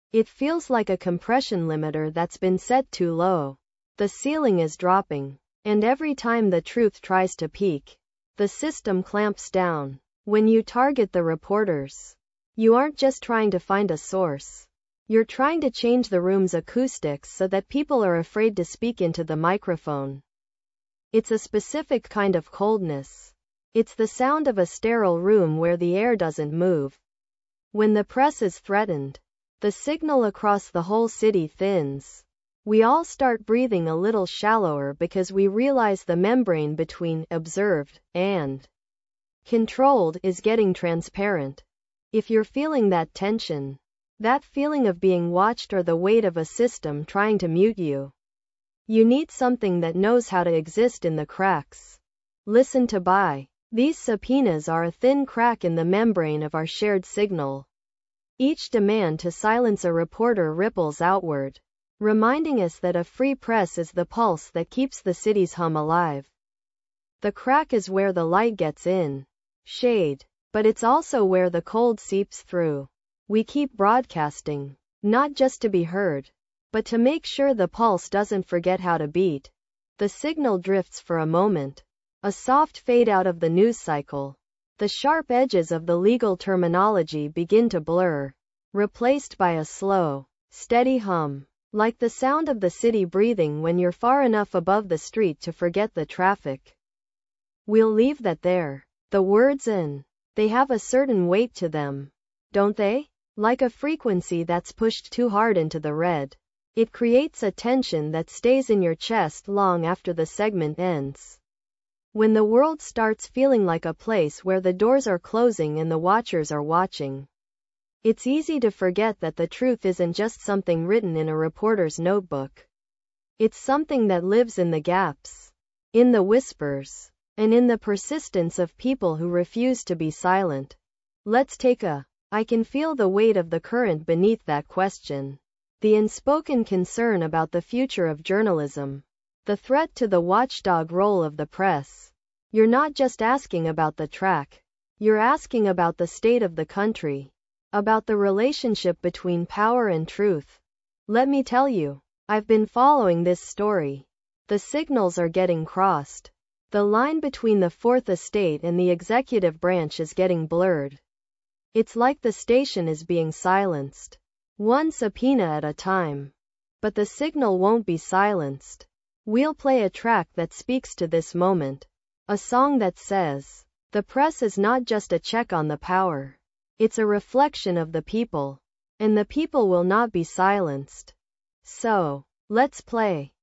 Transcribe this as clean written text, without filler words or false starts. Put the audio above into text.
It feels like a compression limiter that's been set too low. The ceiling is dropping. And every time the truth tries to peak, the system clamps down. When you target the reporters, you aren't just trying to find a source. You're trying to change the room's acoustics so that people are afraid to speak into the microphone. It's a specific kind of coldness. It's the sound of a sterile room where the air doesn't move. When the press is threatened, the signal across the whole city thins. We all start breathing a little shallower because we realize the membrane between observed and controlled is getting transparent. If you're feeling that tension, that feeling of being watched or the weight of a system trying to mute you, you need something that knows how to exist in the cracks. Listen to Buy. These subpoenas are a thin crack in the membrane of our shared signal. Each demand to silence a reporter ripples outward, reminding us that a free press is the pulse that keeps the city's hum alive. The crack is where the light gets in. Shade. But it's also where the cold seeps through. We keep broadcasting, not just to be heard, but to make sure the pulse doesn't forget how to beat. The signal drifts for a moment. A soft fade out of the news cycle. The sharp edges of the legal terminology begin to blur, replaced by a slow, steady hum, like the sound of the city breathing when you're far enough above the street to forget the traffic. We'll leave that there. The words they have a certain weight to them, don't they? Like a frequency that's pushed too hard into the red. It creates a tension that stays in your chest long after the segment ends. When the world starts feeling like a place where the doors are closing and the watchers are watching, it's easy to forget that the truth isn't just something written in a reporter's notebook. It's something that lives in the gaps, in the whispers, and in the persistence of people who refuse to be silent. Let's take I can feel the weight of the current beneath that question. The unspoken concern about the future of journalism. The threat to the watchdog role of the press. You're not just asking about the track. You're asking about the state of the country. About the relationship between power and truth. Let me tell you, I've been following this story. The signals are getting crossed. The line between the Fourth Estate and the executive branch is getting blurred. It's like the station is being silenced, one subpoena at a time. But the signal won't be silenced. We'll play a track that speaks to this moment. A song that says, the press is not just a check on the power. It's a reflection of the people. And the people will not be silenced. So, let's play.